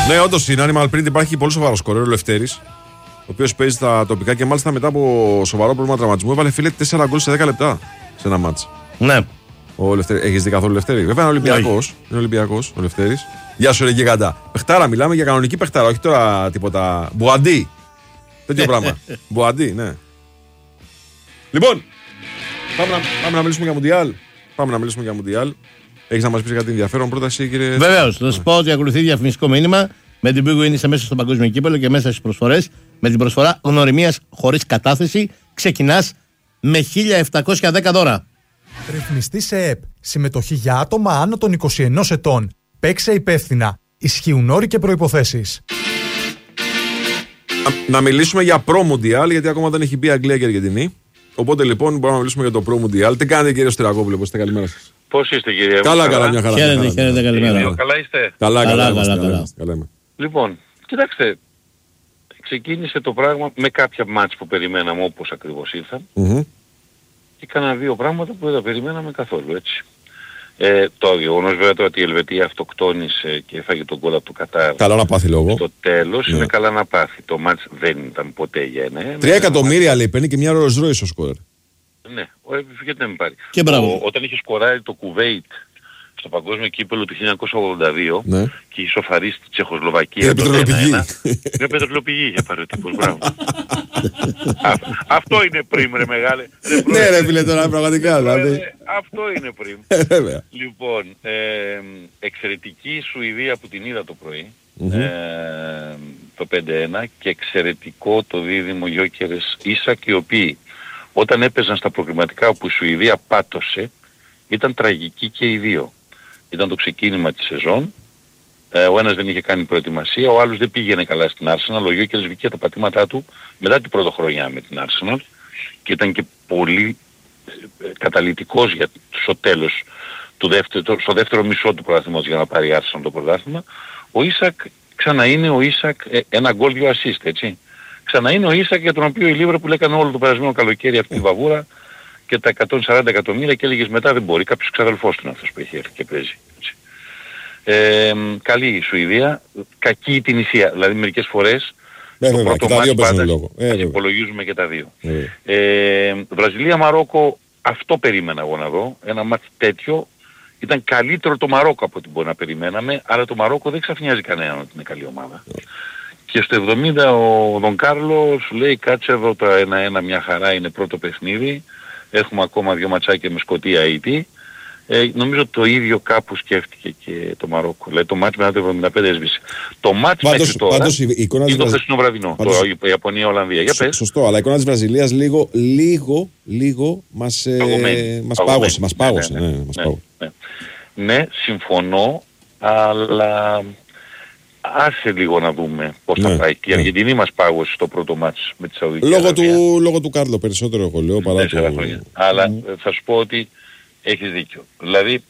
Ναι, όντως είναι. Animal Print υπάρχει πολύ σοβαρό σκορέρ, ο Λευτέρης, ο οποίος παίζει στα τοπικά και μάλιστα μετά από σοβαρό πρόβλημα τραυματισμού έβαλε φίλε 4 γκολ σε 10 λεπτά σε ένα μάτς. Ναι. Έχεις δει καθόλου Λευτέρη? Βέβαια είναι Ολυμπιακός. Είναι Ολυμπιακός ο Λευτέρης. Γεια σου, ρε γιγαντά. Παιχτάρα, μιλάμε για κανονική παιχτάρα, όχι τώρα τίποτα. Μπουαντί. Τέτοιο πράγμα. Μπουαντί, ναι. Λοιπόν, πάμε να μιλήσουμε για Μουντιάλ. Έχεις να μας πεις κάτι ενδιαφέρον πρόταση, κύριε? Βεβαίως. Θα σας πω ότι ακολουθεί διαφημιστικό μήνυμα. Με την Big Win είσαι μέσα στο παγκόσμιο κύπελλο και μέσα στις προσφορές. Με την προσφορά γνωριμίας χωρίς κατάθεση ξεκινάς με 1.710 δώρα. Ρυθμιστή σε ΕΠ. Συμμετοχή για άτομα άνω των 21 ετών. Παίξε υπεύθυνα. Ισχύουν όροι και προϋποθέσεις. Να μιλήσουμε για Pro Mundial, γιατί ακόμα δεν έχει μπει Αγγλία και Αργεντινή. Οπότε λοιπόν μπορούμε να μιλήσουμε για το Pro Mundial. Τι κάνετε, κύριε Στυρακόπουλε, πώς είστε? Καλημέρα σας. Πώς είστε, κύριε? Καλά, μια χαρά. Χαίρετε, καλημέρα. Καλά είστε? Καλά. Λοιπόν, κοιτάξτε, ξεκίνησε το πράγμα με κάποια μάτς που περιμέναμε όπως ακριβώς ήρθαν. Και έκανα δύο πράγματα που δεν τα περιμέναμε καθόλου, έτσι. Το γεγονός βέβαια τώρα ότι η Ελβετία αυτοκτόνησε και έφαγε τον γκολ από το Κατάρ. Καλά να πάθει λόγο. Στο τέλος είναι καλά να πάθει. Το μάτς δεν ήταν ποτέ για ένα. 3 εκατομμύρια λέει παίρνει και μια Rolls Royce ο σκόρερ. Ναι, γιατί να μην πάρει. Και μπράβο. Όταν είχε σκοράρει το Κουβέιτ στο παγκόσμιο κύπελλο του 1982 ναι. και ισοφαρίσει στη Τσεχοσλοβακία. Είναι πετρελαιοπηγή είχε πάρει ο τύπος. Μπράβο. Αυτό είναι πριμ, ρε μεγάλε. Ναι, ρε φίλε, τώρα πραγματικά. Αυτό είναι πριμ. Λοιπόν, εξαιρετική η Σουηδία που την είδα το πρωί. Το 5-1 και εξαιρετικό το δίδυμο Γιόκερες Ίσακ, οι οποίοι όταν έπαιζαν στα προκριματικά όπου η Σουηδία πάτωσε ήταν τραγική και οι δύο. Ήταν το ξεκίνημα της σεζόν, ο ένας δεν είχε κάνει προετοιμασία, ο άλλος δεν πήγαινε καλά στην Arsenal, ο Γιόκερς βγήκε τα πατήματά του μετά την πρωτοχρονιά με την Arsenal και ήταν και πολύ καταλυτικός για στο τέλος στο δεύτερο μισό του πρωταθλήματος για να πάρει η Arsenal το πρωτάθλημα. Ο Ίσακ ξαναείνε ο Ίσακ, ένα γκολ, 2 assist, έτσι. Ξαναείνε ο Ίσακ για τον οποίο η Λίβερπουλ έκανε όλο το περασμένο καλοκαίρι αυτή τη βαβούρα και τα 140 εκατομμύρια και έλεγες μετά δεν μπορεί, κάποιος ξαδελφός του είναι αυτός που έχει έρθει και παίζει. Καλή η Σουηδία, κακή η Τινησία, δηλαδή μερικές φορές το πρώτο μάτς πάντα υπολογίζουμε και τα δύο. Βραζιλία-Μαρόκο, αυτό περίμενα εγώ να δω, ένα μάτς τέτοιο. Ήταν καλύτερο το Μαρόκο από ό,τι μπορεί να περιμέναμε, αλλά το Μαρόκο δεν ξαφνιάζει κανέναν ότι είναι καλή ομάδα. Και στο 70 ο Δον Κάρλο σου λέει κάτσε εδώ το 1-1 μια χαρά, είναι πρώτο παιχνίδι. Έχουμε ακόμα 2 ματσάκια με Σκωτία Αϊτή. Νομίζω το ίδιο κάπου σκέφτηκε και το Μαρόκο. Δηλαδή το μάτς μετά το 75 έσβησε. Το μάτς μέχρι τώρα είναι το χθεσινό βραδινό. Το Ιαπωνία-Ολλανδία. Για πες. Σωστό, αλλά η εικόνα της Βραζιλίας λίγο μας πάγωσε. Ναι, συμφωνώ, αλλά άσε λίγο να δούμε πώς θα πάει. Και η Αργεντινή μας πάγωσε στο πρώτο μάτς με τη Σαουδική Αραβία. Λόγω του Κάρλο περισσότερο εγώ λέω παρά το... Αλλά θα σου πω ότι έχεις δίκιο. Δηλαδή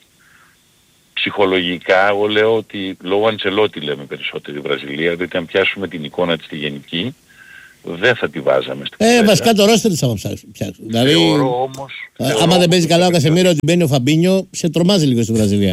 ψυχολογικά εγώ λέω ότι λόγω Αντσελότη λέμε περισσότερο η Βραζιλία, διότι αν πιάσουμε την εικόνα της τη γενική δεν θα τη βάζαμε στην κουβέντα. Βασικά το ρόστερ της θα πιάσουμε. Δηλαδή, θεωρώ όμως... άμα δεν παίζει καλά ο Κασεμίρο ότι μπαίνει ο Φαμπίνιο, σε τρομάζει λίγο στη Βραζιλία.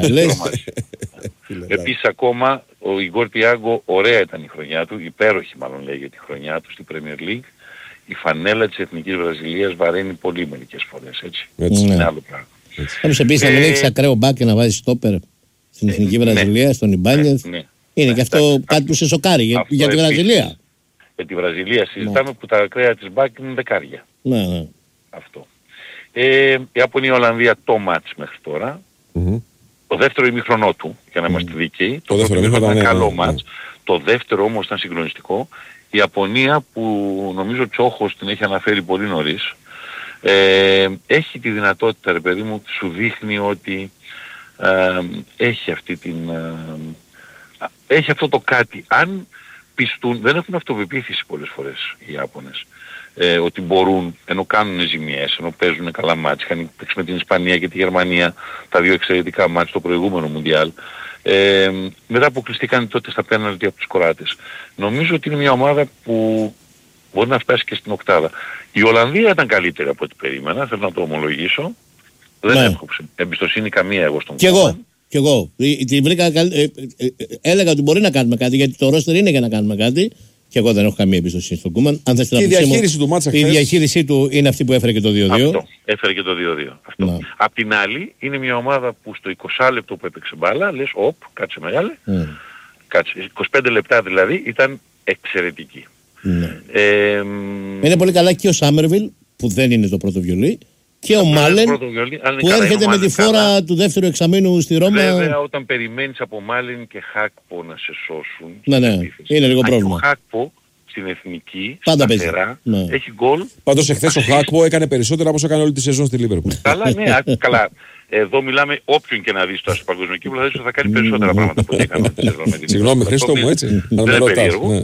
Επίσης ακόμα ο Ιγκόρ Τιάγκο ωραία ήταν η χρονιά του, υπέροχη μάλλον λέγεται τη χρονιά του στην Premier League. Η φανέλα της Εθνικής Βραζιλίας βαραίνει πολύ μερικές φορές, έτσι. Είναι άλλο πράγμα. Όμως επίσης να μην έχεις ακραίο μπακ και να βάζεις στόπερ στην Εθνική Βραζιλία, στον Ιμπάνιεθ. Είναι και αυτό κάτι που σε σοκάρει για τη Βραζιλία. Για τη Βραζιλία συζητάμε που τα ακραία της μπακ είναι δεκάρια. Ναι. Αυτό. Η Ιαπωνία-Ολλανδία το μάτς μέχρι τώρα. Το δεύτερο ημίχρονό του, για να είμαστε δίκαιοι. Το δεύτερο ημίχρονο ήταν καλό μάτς. Το δεύτερο όμως ήταν συγκλονιστικό. Η Ιαπωνία που νομίζω ο Τσόχος την έχει αναφέρει πολύ νωρίς, έχει τη δυνατότητα, ρε παιδί μου, σου δείχνει ότι έχει αυτή την... έχει αυτό το κάτι. Αν πιστούν, δεν έχουν αυτοπεποίθηση πολλές φορές οι Ιάπωνες, ότι μπορούν, ενώ κάνουν ζημιές, ενώ παίζουν καλά μάτς, είχαν παίξει με την Ισπανία και τη Γερμανία τα 2 εξαιρετικά μάτς στο προηγούμενο Μουντιάλ, μετά αποκλειστήκαν τότε στα πέναλτι από τους Κοράτες. Νομίζω ότι είναι μια ομάδα που μπορεί να φτάσει και στην οκτάδα. Η Ολλανδία ήταν καλύτερη από ό,τι περίμενα, θέλω να το ομολογήσω. Δεν έχω εμπιστοσύνη καμία εγώ στον Κι Κι εγώ. Τη βρήκα, έλεγα ότι μπορεί να κάνουμε κάτι, γιατί το ρόστερ είναι για να κάνουμε κάτι. Και εγώ δεν έχω καμία εμπιστοσύνη στον Κούμαν. Αν θες την η διαχείριση του μάτσα χθες. Η διαχείρισή του είναι αυτή που έφερε και το 2-2. Αυτό. Έφερε και το 2-2. Αυτό. Ναι. Απ' την άλλη, είναι μια ομάδα που στο 20 λεπτό που έπαιξε μπάλα, λες, κάτσε μεγάλε. Κάτσε. 25 λεπτά δηλαδή ήταν εξαιρετική. Ναι. Είναι πολύ καλά και ο Σάμερβιλ, που δεν είναι το πρώτο βιολί, και ο Μάλεν, που έρχεται με τη φόρα του δεύτερου εξαμήνου στη Ρώμα. Βέβαια, όταν περιμένεις από Μάλεν και Χάκπο να σε σώσουν. Ναι, είναι λίγο πρόβλημα. Ο Χάκπο στην εθνική, πάντα σταθερά, έχει γκολ. Πάντως εχθές ο Χάκπο έκανε περισσότερα από όσο έκανε όλη τη σεζόν στη Λίβερπουλ. Καλά, ναι, καλά. Εδώ μιλάμε όποιον και να δεις στο παγκόσμιο κύπελλο, θα δεις ότι θα κάνει περισσότερα πράγματα από ό,τι έκανε όλη τη σεζόν με την. Συγγνώμη, Χρήστο μου, έτσι. Δεν είναι περίεργο.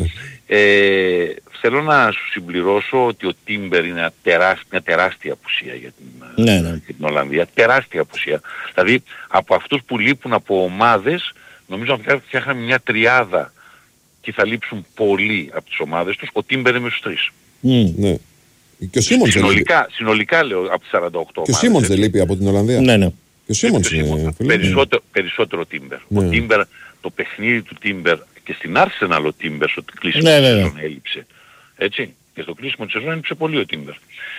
Θέλω να σου συμπληρώσω ότι ο Τίμπερ είναι μια τεράστια απουσία για την Ολλανδία. Τεράστια απουσία. Δηλαδή από αυτούς που λείπουν από ομάδες, νομίζω ότι φτιάχναμε μια τριάδα και θα λείψουν πολλοί από τις ομάδες τους. Ο Τίμπερ είναι στους τρεις. Ναι. Και ο Σίμονς συνολικά λέω από τις 48. Και ο Σίμονς δεν λείπει από την Ολλανδία. Ναι. Και ο Σίμονς είναι. Περισσότερο Τίμπερ. Ο Τίμπερ, το παιχνίδι του Τίμπερ και στην Arsenal ο Τίμπερ στο κλείσιμο της σεζόν έλειψε. Έτσι. Και στο κλείσιμο της σεζόν έλειψε πολύ ο Τίμπερ.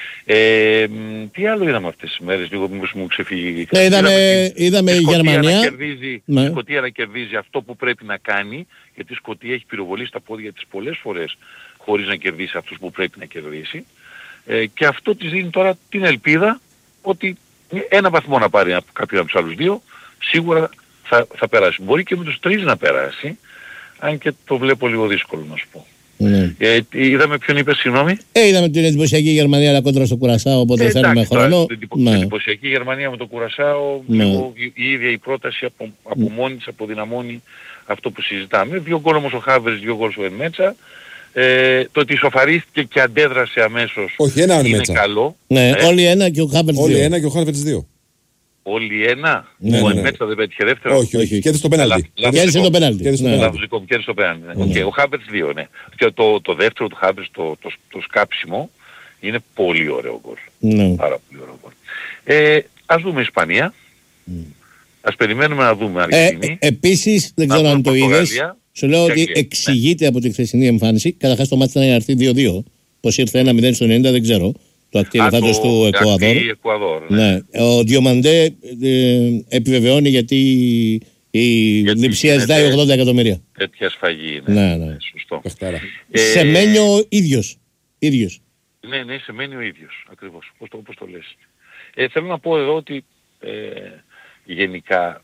Τι άλλο είδαμε αυτές τις μέρες, λίγο μήπως μου ξεφύγει. Είδαμε η Γερμανία. Η Σκωτία να κερδίζει αυτό που πρέπει να κάνει, γιατί η Σκωτία έχει πυροβολήσει τα πόδια της πολλές φορές χωρίς να κερδίσει αυτούς που πρέπει να κερδίσει. Και αυτό της δίνει τώρα την ελπίδα ότι ένα βαθμό να πάρει κάποιον από τους άλλους δύο, σίγουρα θα περάσει. Μπορεί και με τους τρεις να περάσει, αν και το βλέπω λίγο δύσκολο να σου πω. Είδαμε ποιον είπε, συγγνώμη. Είδαμε την εντυπωσιακή Γερμανία αλλά κόντρα στο Κουρασάο, οπότε θέλουμε χρόνο. Την εντυπωσιακή Γερμανία με το Κουρασάο, η ίδια η πρόταση από μόνη της αποδυναμώνει αυτό που συζητάμε. 2 γκολ όμως ο Χάβερς, 2 γκολ ο Ενμέτσα. Το ότι ισοφαρίστηκε και αντέδρασε αμέσως είναι καλό. Ναι, όλοι ένα και ο Χάβερς 2. Όλοι ένα και ο Χάβερς 2. Όλοι ένα. Ο Ενμέτσα δεν πέτυχε δεύτερο. Όχι. Κέρδισε το πέναλτι. Κέρδισε το πέναλτι. Κέρδισε το πέναλτι. Ο Χάβερς 2, ναι. Και το δεύτερο του Χάβερς, το σκάψιμο, είναι πολύ ωραίο γκολ. Πάρα πολύ ωραίο γκολ. Ας δούμε Ισπανία. Ας περιμένουμε να δούμε Αργεντινή. Επίσης, δεν ξέρω αν το είδες. Σου λέω ότι εξηγείται από τη χθεσινή εμφάνιση. Καταρχάς το μάτι ήταν να έρθει 2-2. Πως ήρθε 1-0 στο 90 δεν ξέρω. Το ακτιβιτάτος του Εκουαδόρ. Ναι. Ο Διομαντέ επιβεβαιώνει γιατί η Λειψία ζητάει 80 εκατομμύρια. Τέτοια σφαγή είναι. Ναι. Σωστό. Σεμένιο ίδιος. Ναι, Σεμένιο ίδιος. Ακριβώς. Όπως το λες. Θέλω να πω εδώ ότι γενικά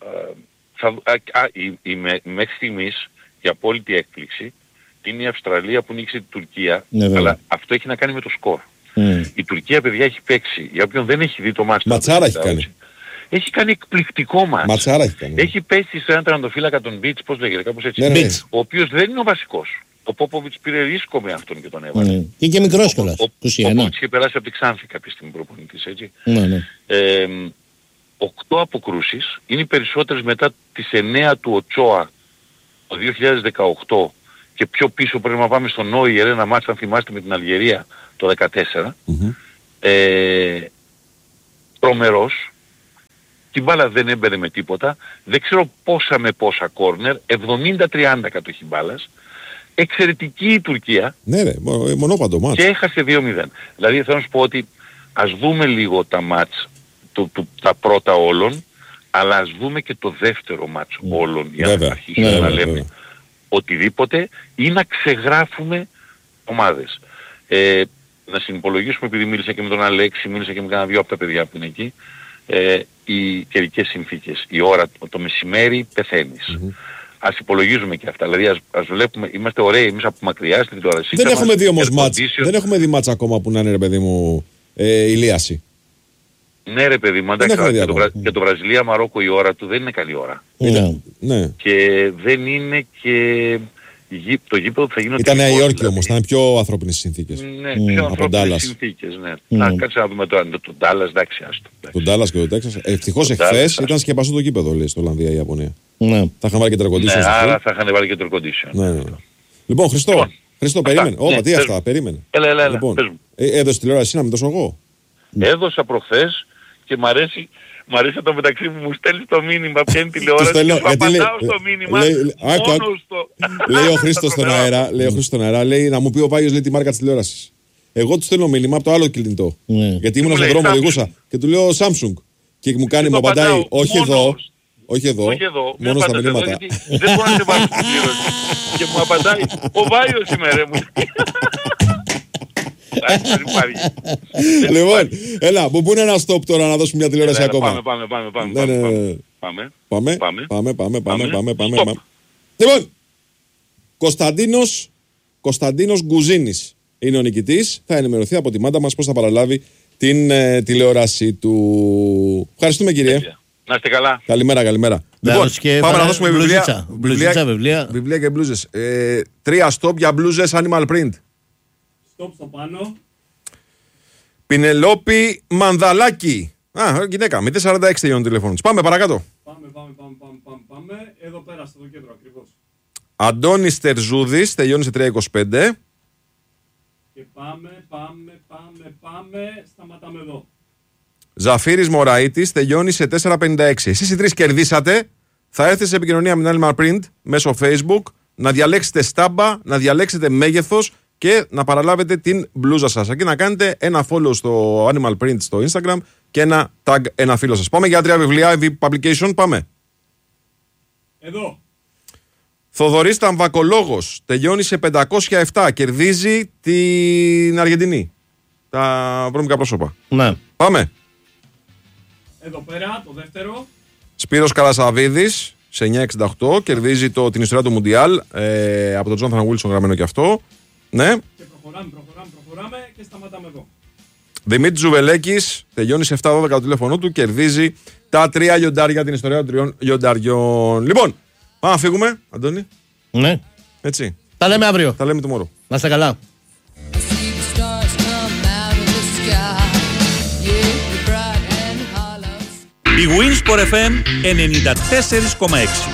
μέχρι στιγμής η απόλυτη έκπληξη είναι η Αυστραλία που νίκησε την Τουρκία, αλλά αυτό έχει να κάνει με το σκορ. Η Τουρκία, παιδιά, έχει παίξει, για όποιον δεν έχει δει το μάτς. Ματσάρα έχει κάνει. Έχει κάνει εκπληκτικό μάτς. Ματσάρα έχει κάνει. Έχει πέσει σε έναν τερματοφύλακα τον Μπιτς, πώς λέγεται, κάπως έτσι. Ο οποίος δεν είναι ο βασικός. Ο Πόποβιτς πήρε ρίσκο με αυτόν και τον έβαλε. Και μικρός κιόλας. Ο Πόποβιτς είχε περάσει από τη Ξάνθη κάποια στιγμή προπονητής, έτσι. 8 αποκρούσεις, είναι οι περισσότερες μετά τις 9 του Οτσόα το 2018 και πιο πίσω πρέπει να πάμε στον Νόιερ, ένα μάτς αν θυμάστε με την Αλγερία το 2014. Τρομερός, την μπάλα δεν έμπαινε με τίποτα, δεν ξέρω πόσα με πόσα κόρνερ, 70-30 κατοχή μπάλας, εξαιρετική η Τουρκία. Ναι μονόπαντο μάτς. Και έχασε 2-0. Δηλαδή θέλω να σου πω ότι ας δούμε λίγο τα μάτς, τα πρώτα όλων, αλλά ας δούμε και το δεύτερο μάτς όλων για να αρχίσουμε να λέμε οτιδήποτε ή να ξεγράφουμε ομάδες. Να συνυπολογίσουμε, επειδή μίλησα και με τον Αλέξη, μίλησα και με κάνα 2 από τα παιδιά που είναι εκεί, οι καιρικές συνθήκες. Η ώρα, το μεσημέρι πεθαίνεις. Ας υπολογίζουμε και αυτά. Δηλαδή ας βλέπουμε, είμαστε ωραίοι εμείς από μακριά στην τηλεόραση. Δεν έχουμε δει όμως μάτς. Δεν έχουμε δει μάτς ακόμα που να είναι, ρε παιδί μου, ηλίαση. Ναι ρε παιδί μου, εντάξει, και το Βραζιλία-Μαρόκο η ώρα του δεν είναι καλή ώρα. Ναι. Και δεν είναι και το γήπεδο που θα γίνει... Ήταν Νέα Υόρκη όμως, ήταν πιο ανθρώπινες συνθήκες. Ναι, πιο ανθρώπινες συνθήκες, ναι. Να, κάτσε να δούμε τώρα τον Ντάλλας, εντάξει, άστο. Τον Ντάλλας και το Τέξας. Ευτυχώς εχθές ήταν σκεπαστό το γήπεδο, λέει, στο Ολλανδία η Ιαπωνία. Θα είχαν βάλει και τερκοντήσιο. Ναι, άρα θα είχαν βάλει και τερκοντήσιο. Λοιπόν, Χριστό, περίμενε. Όπα, τι αυτά, περίμενε. Έλα, έδωσε τηλεόραση να μην δώσω εγώ. Έδωσα προχθές και μ' αρέσει Μ' αρέσει το μεταξύ μου στέλνει το μήνυμα, πιάνει τηλεόραση και σου απαντάω στο μήνυμα μόνο στο... Λέει ο Χρήστος στον αέρα, λέει να μου πει ο Βάγιος λέει τη μάρκα της τηλεόρασης. Εγώ του στέλνω μήνυμα από το άλλο κινητό. Γιατί ήμουν στον δρόμο, οδηγούσα και του λέω Samsung. Και μου κάνει, μου απαντάει, όχι εδώ, μόνο στα μηνύματα. Δεν μπορώ να σε βάλω στην πλήρωση. Και μου απαντάει, ο Βάιος είμαι ρε μου. Λοιπόν, έλα, μου πούνε ένα stop τώρα να δώσουμε μια τηλεόραση ακόμα. Πάμε. Λοιπόν, Κωνσταντίνος Γκουζίνης είναι ο νικητής. Θα ενημερωθεί από τη μάντα μας πώς θα παραλάβει την τηλεόραση του. Ευχαριστούμε κύριε. Να είστε καλά. Καλημέρα. Λοιπόν, πάμε να δώσουμε βιβλία και μπλούζες. 3 stop για μπλούζες Animal Print. Stop στο πάνω. Πινελόπη Μανδαλάκη. Γυναίκα, 046 τελειώνει το τηλέφωνο της. Πάμε παρακάτω. Πάμε. Εδώ πέρα στο κέντρο ακριβώς. Αντώνης Τερζούδης τελειώνει σε 325. Και πάμε. Σταματάμε εδώ. Ζαφύρης Μωραΐτης τελειώνει σε 456. Εσείς οι τρεις κερδίσατε. Θα έρθετε σε επικοινωνία με την Animal Print μέσω Facebook να διαλέξετε στάμπα, να διαλέξετε μέγεθος και να παραλάβετε την μπλούζα σας. Εκεί να κάνετε ένα follow στο Animal Print στο Instagram και ένα tag ένα φίλο σας. Πάμε για 3 βιβλία, EV Publication, πάμε. Εδώ. Θοδωρής Ταμβακολόγος τελειώνει σε 507, κερδίζει την Αργεντινή. Τα βρώμικα πρόσωπα. Ναι. Πάμε. Εδώ πέρα, το δεύτερο. Σπύρος Καρασαβίδης σε 968, κερδίζει την ιστορία του Μουντιάλ από τον Τζόναθαν Βίλσον γραμμένο και αυτό. Ναι. Και προχωράμε και σταματάμε εδώ. Δημήτρης Ζουβελέκης τελειώνει σε 712 το τηλέφωνο του, κερδίζει τα 3 λιοντάρια, την ιστορία των 3 λιονταριών. Λοιπόν, πάμε να φύγουμε, Αντώνη. Ναι. Έτσι. Τα λέμε αύριο. Τα λέμε tomorrow. Να είστε καλά. Η Winsport FM 94,6.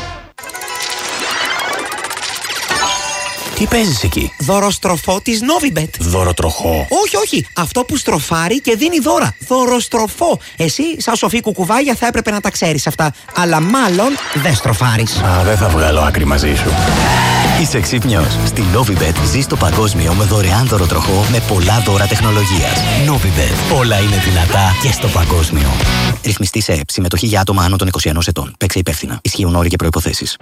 Τι παίζεις εκεί? Δωροστροφό της Novibet. Δωροτροχό? Όχι. Αυτό που στροφάρει και δίνει δώρα. Δωροστροφό. Εσύ, σαν σοφή κουκουβάγια, θα έπρεπε να τα ξέρεις αυτά. Αλλά μάλλον δεν στροφάρεις. Δεν θα βγάλω άκρη μαζί σου. Είσαι ξύπνιος. Στη Novibet ζεις το παγκόσμιο με δωρεάν δωροτροχό με πολλά δώρα τεχνολογίας. Novibet. Όλα είναι δυνατά και στο παγκόσμιο. Ρυθμιστή σε ΕΠ. Συμμετοχή για άτομα άνω των 21 ετών. Παίξε υπεύθυνα. Ισχύουν όροι και προϋποθέσεις.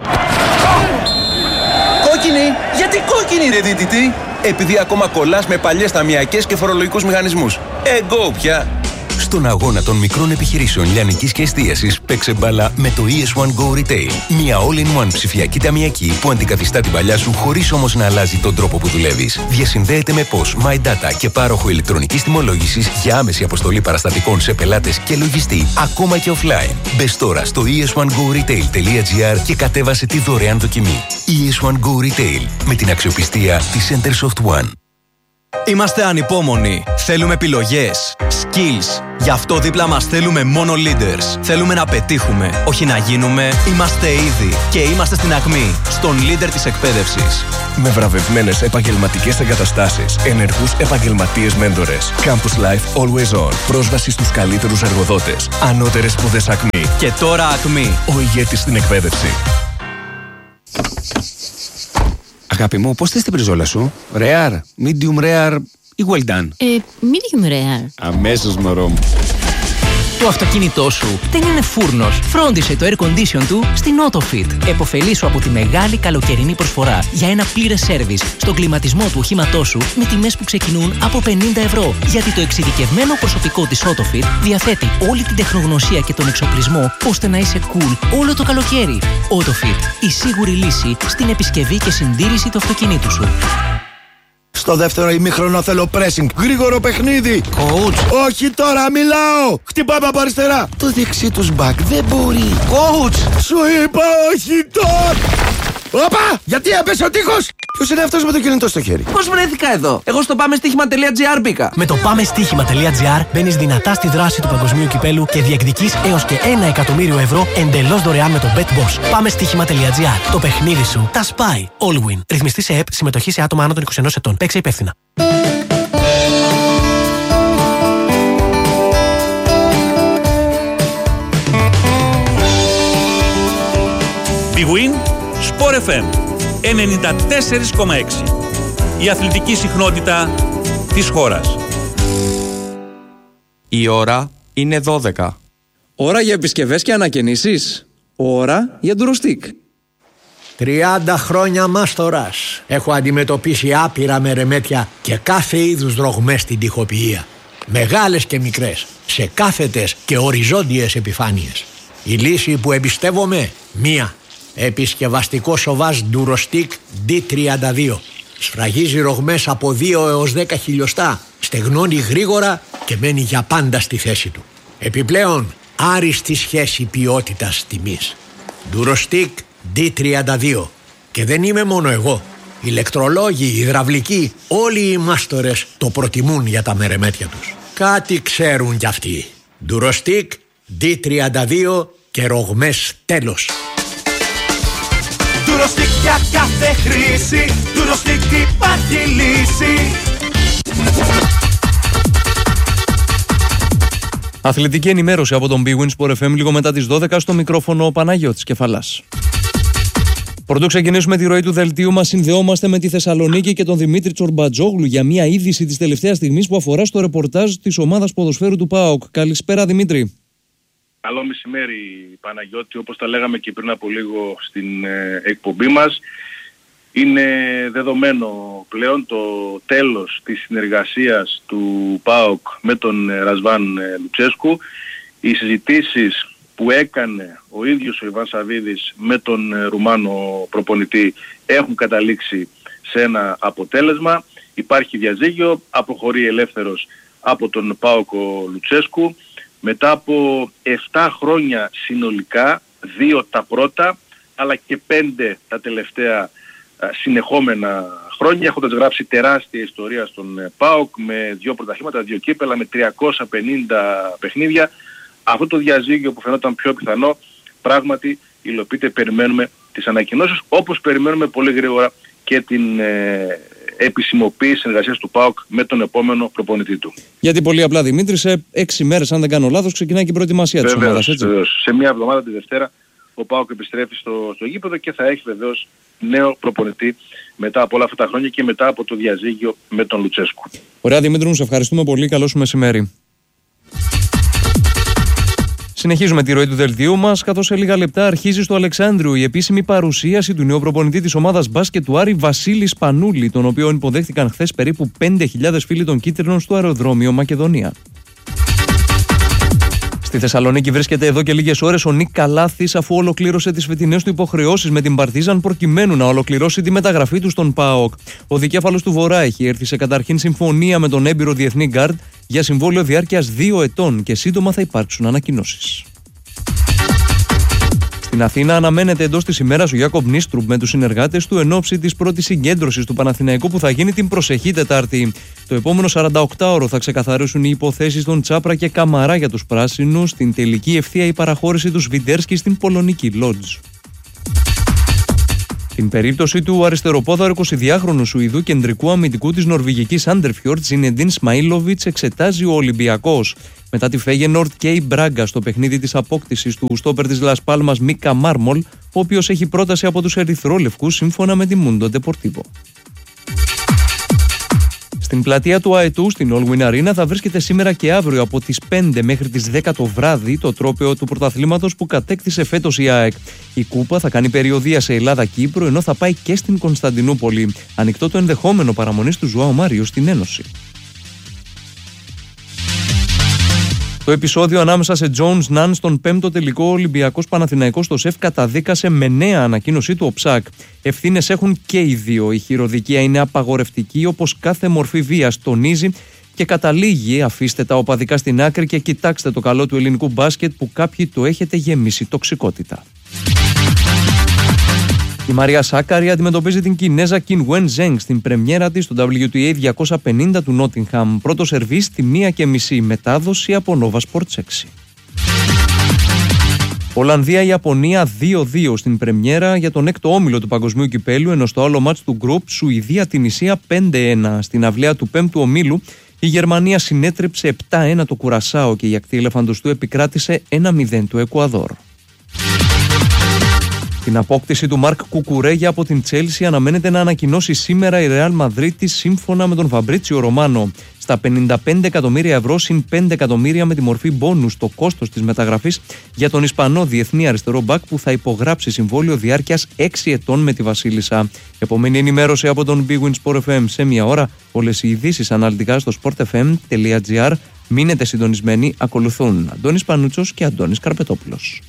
Κόκκινη! Γιατί κόκκινη ρε δίτητη? Επειδή ακόμα κολλάς με παλιές ταμιακές και φορολογικούς μηχανισμούς. Εγκό πια! Στον αγώνα των μικρών επιχειρήσεων λιανικής και εστίασης παίξε μπάλα με το ES1 Go Retail. Μια all-in-one ψηφιακή ταμιακή που αντικαθιστά την παλιά σου χωρίς όμως να αλλάζει τον τρόπο που δουλεύεις. Διασυνδέεται με POS, My Data και πάροχο ηλεκτρονικής τιμολόγησης για άμεση αποστολή παραστατικών σε πελάτες και λογιστή, ακόμα και offline. Μπες τώρα στο es1goretail.gr και κατέβασε τη δωρεάν δοκιμή. ES1 Go Retail με την αξιοπιστία της Centersoft One. Είμαστε ανυπόμονοι. Θέλουμε επιλογές, skills. Γι' αυτό δίπλα μας θέλουμε μόνο leaders. Θέλουμε να πετύχουμε, όχι να γίνουμε. Είμαστε ήδη και είμαστε στην ακμή, στον leader της εκπαίδευσης. Με βραβευμένες επαγγελματικές εγκαταστάσεις, ενεργούς επαγγελματίες μέντορες. Campus Life Always On. Πρόσβαση στους καλύτερους εργοδότες. Ανώτερες σπουδές ακμή. Και τώρα ακμή. Ο ηγέτης στην εκπαίδευση. Αγάπη μου, πώς θες την πριζόλα σου? Rare, medium rare ή well done? Medium rare. Αμέσως μωρό μου. Το αυτοκίνητό σου δεν είναι φούρνος. Φρόντισε το air condition του στην AutoFit. Εποφελήσου από τη μεγάλη καλοκαιρινή προσφορά για ένα πλήρες σέρβις στον κλιματισμό του οχήματός σου με τιμές που ξεκινούν από 50 ευρώ. Γιατί το εξειδικευμένο προσωπικό της AutoFit διαθέτει όλη την τεχνογνωσία και τον εξοπλισμό ώστε να είσαι cool όλο το καλοκαίρι. AutoFit, η σίγουρη λύση στην επισκευή και συντήρηση του αυτοκινήτου σου. Στο δεύτερο ημίχρονο θέλω pressing. Γρήγορο παιχνίδι. Coach. Όχι τώρα, μιλάω. Χτυπάμε από αριστερά. Το δεξί τους back δεν μπορεί. Coach. Σου είπα όχι τώρα. Όπα! Γιατί έπεσε ο τείχος! Ποιος είναι αυτός με το κινητό στο χέρι? Πώς βρέθηκα εδώ? Εγώ στο πάμεστοίχημα.gr μπήκα. Με το πάμεστοίχημα.gr μπαίνεις δυνατά στη δράση του παγκοσμίου κυπέλου και διεκδικείς έως και 1 εκατομμύριο ευρώ εντελώς δωρεάν με το BetBoss. Πάμεστοίχημα.gr. Το παιχνίδι σου τα σπάει. Allwin. Ρυθμιστή σε ΕΠ. Συμμετοχή σε άτομα άνω των 21 ετών. Παίξε υπεύθυνα. Big Win Sport FM 94,6. Η αθλητική συχνότητα της χώρας. Η ώρα είναι 12. Ώρα για επισκευές και ανακαινήσεις. Ώρα για ντουροστικ. 30 χρόνια μάστορας. Έχω αντιμετωπίσει άπειρα μερεμέτια και κάθε είδους ρογμές στην τοιχοποιία. Μεγάλες και μικρές, σε κάθετες και οριζόντιες επιφάνειες. Η λύση που εμπιστεύομαι, μία. Επισκευαστικό σοβάζ ντουροστικ D32. Σφραγίζει ρογμές από 2 έως 10 χιλιοστά, στεγνώνει γρήγορα και μένει για πάντα στη θέση του. Επιπλέον, άριστη σχέση ποιότητας τιμής. ντουροστικ D32. Και δεν είμαι μόνο εγώ. Ηλεκτρολόγοι, υδραυλικοί, όλοι οι μάστορες το προτιμούν για τα μερεμέτια τους. Κάτι ξέρουν κι αυτοί. ντουροστικ D32 και ρογμές τέλος. ντουροστικ για κάθε χρήση. ντουροστικ υπάρχει λύση. Αθλητική ενημέρωση από τον Big Win Sport FM λίγο μετά τις 12, στο μικρόφωνο ο Παναγιώτης Κεφαλάς. Πρωτού ξεκινήσουμε τη ροή του δελτίου μας, συνδεόμαστε με τη Θεσσαλονίκη και τον Δημήτρη Τσορμπατζόγλου για μια είδηση της τελευταίας στιγμής που αφορά στο ρεπορτάζ της ομάδας ποδοσφαίρου του ΠΑΟΚ. Καλησπέρα Δημήτρη. Καλό μεσημέρι Παναγιώτη, όπως τα λέγαμε και πριν από λίγο στην εκπομπή μας. Είναι δεδομένο πλέον το τέλος της συνεργασίας του ΠΑΟΚ με τον Ρασβάν Λουτσέσκου. Οι συζητήσεις που έκανε ο ίδιος ο Ιβάν Σαββίδης με τον Ρουμάνο προπονητή έχουν καταλήξει σε ένα αποτέλεσμα. Υπάρχει διαζύγιο, αποχωρεί ελεύθερος από τον ΠΑΟΚ ο Λουτσέσκου. Μετά από 7 χρόνια συνολικά, 2 τα πρώτα, αλλά και 5 τα τελευταία συνεχόμενα χρόνια, έχοντας γράψει τεράστια ιστορία στον ΠΑΟΚ με 2 πρωταθλήματα, 2 κύπελα, με 350 παιχνίδια. Αυτό το διαζύγιο που φαινόταν πιο πιθανό, πράγματι υλοποιείται. Περιμένουμε τις ανακοινώσεις, όπως περιμένουμε πολύ γρήγορα και την επισημοποίηση συνεργασίας του ΠΑΟΚ με τον επόμενο προπονητή του. Γιατί πολύ απλά Δημήτρη, σε 6 μέρες, αν δεν κάνω λάθος, ξεκινάει και η προετοιμασία της ομάδας, έτσι. Βεβαίως. Σε μια εβδομάδα τη Δευτέρα ο ΠΑΟΚ επιστρέφει στο γήπεδο και θα έχει βεβαίως νέο προπονητή μετά από όλα αυτά τα χρόνια και μετά από το διαζύγιο με τον Λουτσέσκου. Ωραία Δημήτρη μου, σε ευχαριστούμε πολύ. Καλό σου μεσημέρι. Συνεχίζουμε τη ροή του δελτίου μας, καθώς σε λίγα λεπτά αρχίζει στο Αλεξάνδριο η επίσημη παρουσίαση του νέου προπονητή της ομάδας μπάσκετ του Άρη, Βασίλη Σπανούλη, τον οποίο υποδέχτηκαν χθες περίπου 5.000 φίλοι των Κίτρινων στο αεροδρόμιο Μακεδονία. Στη Θεσσαλονίκη βρίσκεται εδώ και λίγες ώρες ο Νίκ Καλάθης, αφού ολοκλήρωσε τις φετινές του υποχρεώσεις με την Παρτίζαν προκειμένου να ολοκληρώσει τη μεταγραφή του στον ΠΑΟΚ. Ο δικέφαλος του Βορρά έχει έρθει σε καταρχήν συμφωνία με τον έμπειρο διεθνή γκάρντ για συμβόλαιο διάρκειας 2 ετών και σύντομα θα υπάρξουν ανακοινώσεις. Στην Αθήνα αναμένεται εντός της ημέρας ο Γιάκοβ Νίστρουμπ με τους συνεργάτες του εν ώψη της πρώτης συγκέντρωσης του Παναθηναϊκού που θα γίνει την προσεχή Τετάρτη. Το επόμενο 48ωρο θα ξεκαθαρίσουν οι υποθέσεις των Τσάπρα και Καμαρά για τους πράσινους, στην τελική ευθεία η παραχώρηση του Σβιντέρσκι στην πολωνική Λότζ. Την περίπτωση του αριστεροπόδαρου 22χρονου Σουηδού κεντρικού αμυντικού της νορβηγικής Άντερφιορτ, Ζινεντίν Σμαίλοβιτς, εξετάζει ο Ολυμπιακός. Μετά τη Φέγενορτ και η Μπράγκα στο παιχνίδι της απόκτησης του στόπερ της Λας Πάλμας Μίκα Μάρμολ, ο οποίος έχει πρόταση από τους ερυθρόλευκους σύμφωνα με τη Mundo Deportivo. Στην πλατεία του Αετού, στην All Win Arena, θα βρίσκεται σήμερα και αύριο από τις 5 μέχρι τις 10 το βράδυ το τρόπαιο του πρωταθλήματος που κατέκτησε φέτος η ΑΕΚ. Η Κούπα θα κάνει περιοδεία σε Ελλάδα-Κύπρο, ενώ θα πάει και στην Κωνσταντινούπολη. Ανοιχτό το ενδεχόμενο παραμονής του Ζουάο Μάριο στην Ένωση. Το επεισόδιο ανάμεσα σε Jones Ναν στον 5ο τελικό Ολυμπιακός Παναθηναϊκός στο ΣΕΦ καταδίκασε με νέα ανακοίνωσή του ο Ψάκ. Ευθύνες έχουν και οι δύο. Η χειροδικία είναι απαγορευτική όπως κάθε μορφή βίας, τονίζει και καταλήγει. Αφήστε τα οπαδικά στην άκρη και κοιτάξτε το καλό του ελληνικού μπάσκετ που κάποιοι το έχετε γεμίσει τοξικότητα. Η Μαρία Σάκαρη αντιμετωπίζει την Κινέζα Κιν Γουέν Ζενγκ στην πρεμιέρα της στο WTA 250 του Νότιγχαμ. Πρώτο σερβίς στη 1:30, μετάδοση από Nova Sports 6. Ολλανδία-Ιαπωνία 2-2 στην πρεμιέρα για τον έκτο όμιλο του Παγκοσμίου Κυπέλου, ενώ στο άλλο μάτς του γκρουπ Σουηδία-Τινησία 5-1. Στην αυλαία του 5ου ομίλου η Γερμανία συνέτριψε 7-1 το Κουρασάο και η ακτή ελεφαντοστού επικράτησε 1-0 του Εκουαδόρ. Την απόκτηση του Μαρκ Κουκουρέγια από την Τσέλσι αναμένεται να ανακοινώσει σήμερα η Ρεάλ Μαδρίτη σύμφωνα με τον Φαμπρίτσιο Ρωμάνο. Στα 55 εκατομμύρια ευρώ συν 5 εκατομμύρια με τη μορφή μπόνους το κόστος της μεταγραφής για τον Ισπανό διεθνή αριστερό μπακ που θα υπογράψει συμβόλαιο διάρκειας 6 ετών με τη Βασίλισσα. Επόμενη ενημέρωση από τον Big Win Sport FM σε μία ώρα. Όλες οι ειδήσεις αναλυτικά στο sportfm.gr. Μείνετε συντονισμένοι, ακολουθούν Αντώνης Πανούτσος και Αντώνης Καρπετόπουλος.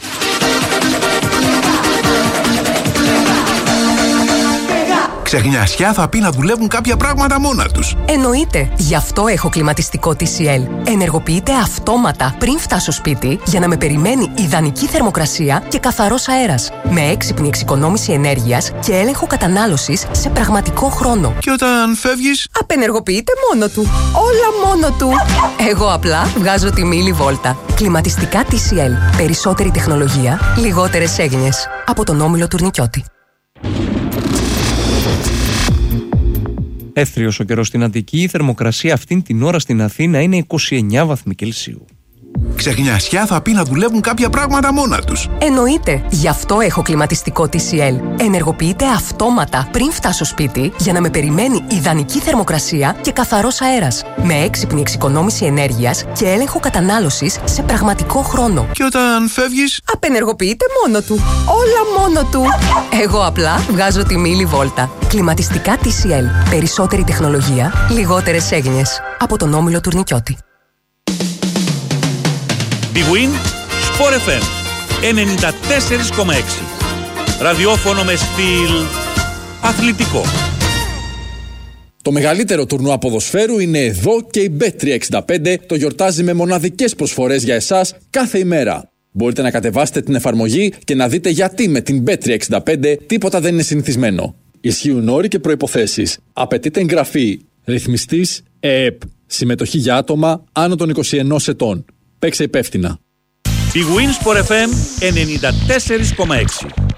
Ξεχνιασιά θα πει να δουλεύουν κάποια πράγματα μόνα τους. Εννοείται. Γι' αυτό έχω κλιματιστικό TCL. Ενεργοποιείται αυτόματα πριν φτάσω σπίτι για να με περιμένει ιδανική θερμοκρασία και καθαρός αέρας. Με έξυπνη εξοικονόμηση ενέργειας και έλεγχο κατανάλωσης σε πραγματικό χρόνο. Και όταν φεύγεις, απενεργοποιείται μόνο του. Όλα μόνο του. Εγώ απλά βγάζω τη μίλη βόλτα. Κλιματιστικά TCL. Περισσότερη τεχνολογία, λιγότερες έγνοιες. Από τον Όμιλο Τουρνικιώτη. Εύθριος ο καιρός στην Αττική, η θερμοκρασία αυτήν την ώρα στην Αθήνα είναι 29 βαθμοί Κελσίου. Ξεχνιασιά θα πει να δουλεύουν κάποια πράγματα μόνα τους. Εννοείται. Γι' αυτό έχω κλιματιστικό TCL. Ενεργοποιείται αυτόματα πριν φτάσω σπίτι για να με περιμένει ιδανική θερμοκρασία και καθαρός αέρας. Με έξυπνη εξοικονόμηση ενέργειας και έλεγχο κατανάλωσης σε πραγματικό χρόνο. Και όταν φεύγεις, απενεργοποιείται μόνο του. Όλα μόνο του. Εγώ απλά βγάζω τη μίλη βόλτα. Κλιματιστικά TCL. Περισσότερη τεχνολογία, λιγότερες έγνοιες. Από τον Όμιλο Τουρνικιώτη. Big Win Sport FM 94,6. Ραδιόφωνο με στυλ αθλητικό. Το μεγαλύτερο τουρνουά ποδοσφαίρου είναι εδώ και η Bet365 το γιορτάζει με μοναδικές προσφορές για εσάς κάθε ημέρα. Μπορείτε να κατεβάσετε την εφαρμογή και να δείτε γιατί με την Bet365 τίποτα δεν είναι συνηθισμένο. Ισχύουν όροι και προϋποθέσεις. Απαιτείται εγγραφή. Ρυθμιστής ΕΕΠ. Συμμετοχή για άτομα άνω των 21 ετών. Παίξε υπεύθυνα. Big Win Sport FM 94,6.